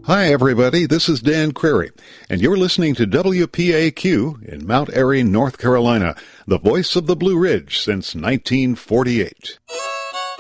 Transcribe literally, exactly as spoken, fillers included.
Hi, everybody. This is Dan Crary, and you're listening to W P A Q in Mount Airy, North Carolina, the voice of the Blue Ridge since nineteen forty-eight.